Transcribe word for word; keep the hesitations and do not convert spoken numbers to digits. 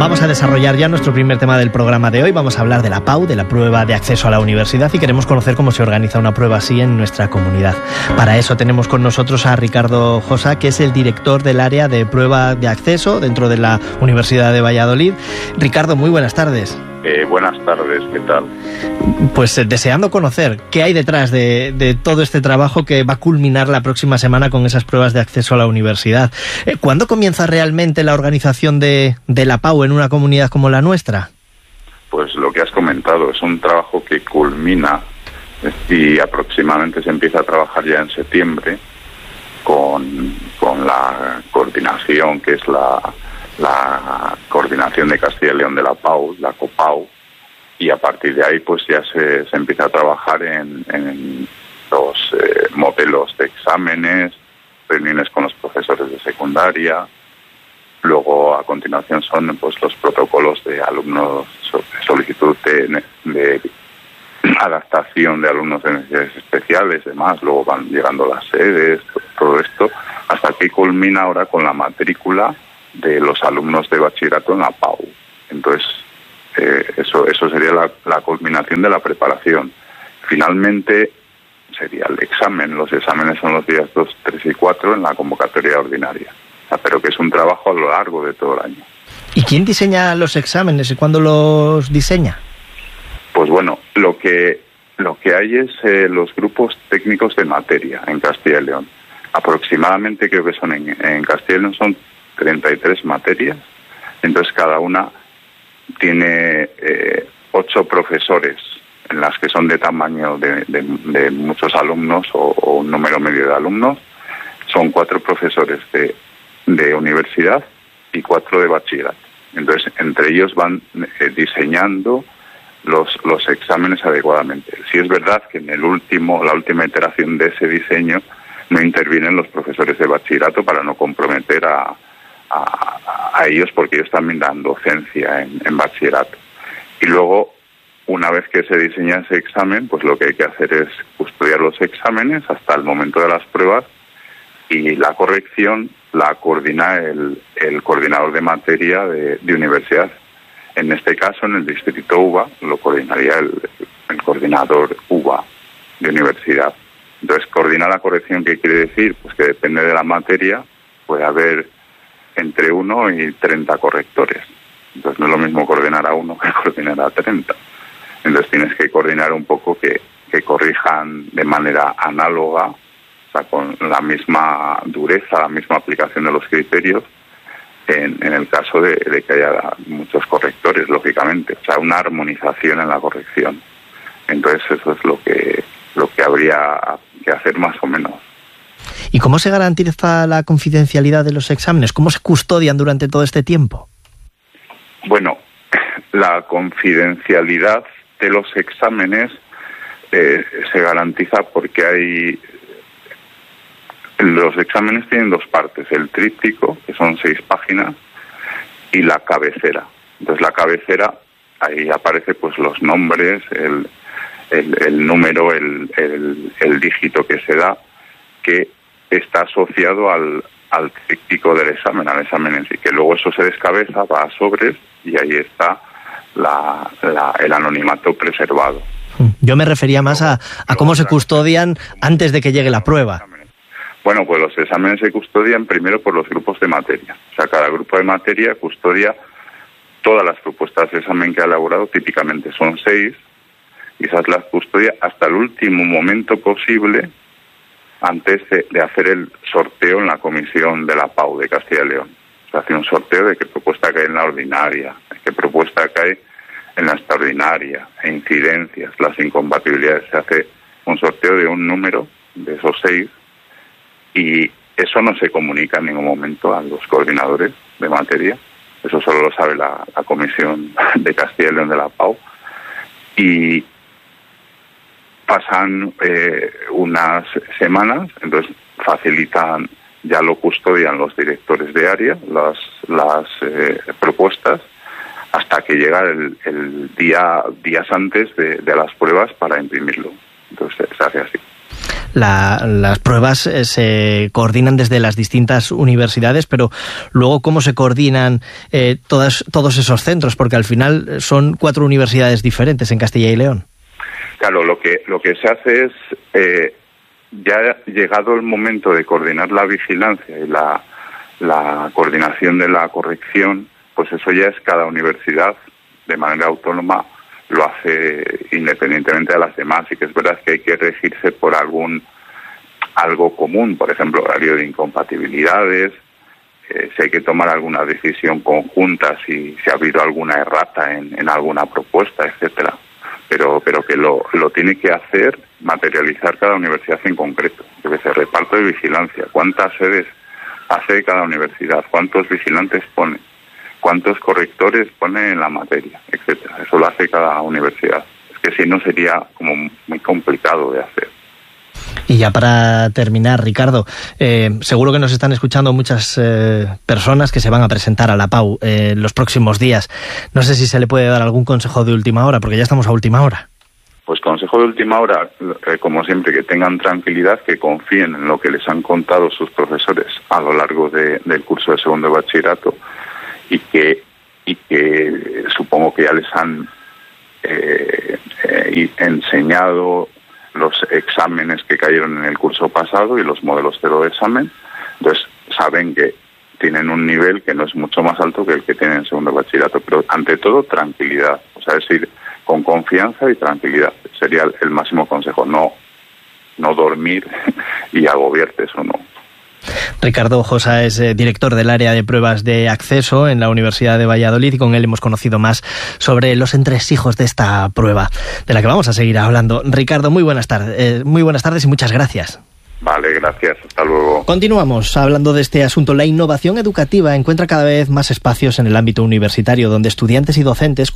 Vamos a desarrollar ya nuestro primer tema del programa de hoy. Vamos a hablar de la P A U, de la prueba de acceso a la universidad, y queremos conocer cómo se organiza una prueba así en nuestra comunidad. Para eso tenemos con nosotros a Ricardo Josa, que es el director del área de prueba de acceso dentro de la Universidad de Valladolid. Ricardo, muy buenas tardes. Eh, buenas tardes, ¿qué tal? Pues eh, deseando conocer qué hay detrás de, de todo este trabajo que va a culminar la próxima semana con esas pruebas de acceso a la universidad. Eh, ¿Cuándo comienza realmente la organización de, de la P A U en una comunidad como la nuestra? Pues lo que has comentado, es un trabajo que culmina y aproximadamente se empieza a trabajar ya en septiembre con, con la coordinación que es la... la coordinación de Castilla y León de la P A U, la COPAU, y a partir de ahí pues ya se, se empieza a trabajar en, en los eh, modelos de exámenes, reuniones con los profesores de secundaria. Luego a continuación son pues los protocolos de alumnos, solicitud de, de adaptación de alumnos de necesidades especiales, demás. Luego van llegando las sedes, todo esto, hasta que culmina ahora con la matrícula de los alumnos de bachillerato en la P A U. Entonces, eh, eso eso sería la, la culminación de la preparación. Finalmente, sería el examen. Los exámenes son los días dos, tres y cuatro en la convocatoria ordinaria. O sea, pero que es un trabajo a lo largo de todo el año. ¿Y quién diseña los exámenes y cuándo los diseña? Pues bueno, lo que, lo que hay es eh, los grupos técnicos de materia en Castilla y León. Aproximadamente, creo que son en, en Castilla y León son treinta y tres materias, entonces cada una tiene eh, ocho profesores en las que son de tamaño de, de, de muchos alumnos o, o un número medio de alumnos. Son cuatro profesores de, de universidad y cuatro de bachillerato. Entonces entre ellos van eh, diseñando los, los exámenes adecuadamente. Sí es verdad que en el último, la última iteración de ese diseño no intervienen los profesores de bachillerato para no comprometer a A, a ellos, porque ellos también dan docencia en, en bachillerato. Y luego, una vez que se diseña ese examen, pues lo que hay que hacer es custodiar los exámenes hasta el momento de las pruebas, y la corrección la coordina el, el coordinador de materia de, de universidad. En este caso, en el distrito U B A, lo coordinaría el, el coordinador U B A de universidad. Entonces, coordinar la corrección, ¿qué quiere decir? Pues que depende de la materia, puede haber entre uno y treinta correctores. Entonces no es lo mismo coordinar a uno que coordinar a treinta. Entonces tienes que coordinar un poco que, que corrijan de manera análoga, o sea, con la misma dureza, la misma aplicación de los criterios, en, en el caso de, de que haya muchos correctores, lógicamente. O sea, una armonización en la corrección. Entonces eso es lo que, lo que habría que hacer más o menos. ¿Y cómo se garantiza la confidencialidad de los exámenes? ¿Cómo se custodian durante todo este tiempo? Bueno, la confidencialidad de los exámenes eh, se garantiza porque hay... Los exámenes tienen dos partes, el tríptico, que son seis páginas, y la cabecera. Entonces la cabecera, ahí aparece pues los nombres, el, el, el número, el, el, el dígito que se da, que está asociado al, al tríptico del examen, al examen en sí, que luego eso se descabeza, va a sobres, y ahí está la, la, el anonimato preservado. Yo me refería más a, a cómo se custodian antes de que llegue la prueba. Bueno, pues los exámenes se custodian primero por los grupos de materia. O sea, cada grupo de materia custodia todas las propuestas de examen que ha elaborado, típicamente son seis, y esas las custodia hasta el último momento posible antes de, de hacer el sorteo en la comisión de la P A U de Castilla y León. Se hace un sorteo de qué propuesta cae en la ordinaria, de qué propuesta cae en la extraordinaria, e incidencias, las incompatibilidades. Se hace un sorteo de un número de esos seis, y eso no se comunica en ningún momento a los coordinadores de materia. Eso solo lo sabe la, la comisión de Castilla y León de la P A U. Y pasan eh, unas semanas, entonces facilitan, ya lo custodian los directores de área, las, las eh, propuestas, hasta que llega el, el día días antes de, de las pruebas para imprimirlo. Entonces se hace así. la, las pruebas eh, se coordinan desde las distintas universidades, pero luego cómo se coordinan eh, todas, todos esos centros, porque al final son cuatro universidades diferentes en Castilla y León. Claro, lo que, lo que se hace es, eh, ya llegado el momento de coordinar la vigilancia y la, la coordinación de la corrección, pues eso ya es cada universidad de manera autónoma lo hace independientemente de las demás. Y que es verdad que hay que regirse por algún algo común, por ejemplo, horario de incompatibilidades, eh, si hay que tomar alguna decisión conjunta, si, si ha habido alguna errata en, en alguna propuesta, etcétera. Pero, pero que lo, lo tiene que hacer, materializar cada universidad en concreto. Que se reparto de vigilancia, cuántas sedes hace cada universidad, cuántos vigilantes pone, cuántos correctores pone en la materia, etcétera. Eso lo hace cada universidad. Es que si no sería como muy complicado de hacer. Y ya para terminar, Ricardo, eh, seguro que nos están escuchando muchas eh, personas que se van a presentar a la PAU eh, los próximos días. No sé si se le puede dar algún consejo de última hora, porque ya estamos a última hora. Pues consejo de última hora, eh, como siempre, que tengan tranquilidad, que confíen en lo que les han contado sus profesores a lo largo de, del curso de segundo de bachillerato, y que y que supongo que ya les han eh, eh, enseñado los exámenes que cayeron en el curso pasado y los modelos cero de examen. Entonces saben que tienen un nivel que no es mucho más alto que el que tienen en segundo de bachillerato, pero ante todo tranquilidad, o sea, es decir, con confianza y tranquilidad sería el máximo consejo, no no dormir y agobiarte, eso no. Ricardo Josa es eh, director del área de pruebas de acceso en la Universidad de Valladolid, y con él hemos conocido más sobre los entresijos de esta prueba, de la que vamos a seguir hablando. Ricardo, muy buenas tardes, eh, muy buenas tardes y muchas gracias. Vale, gracias. Hasta luego. Continuamos hablando de este asunto. La innovación educativa encuentra cada vez más espacios en el ámbito universitario, donde estudiantes y docentes